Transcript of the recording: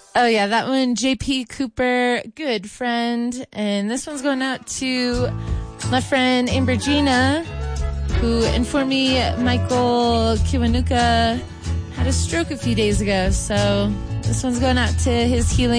Oh, yeah, that one, JP Cooper, good friend. And this one's going out to my friend Ambergina, who informed me Michael Kiwanuka had a stroke a few days ago. So this one's going out to his healing.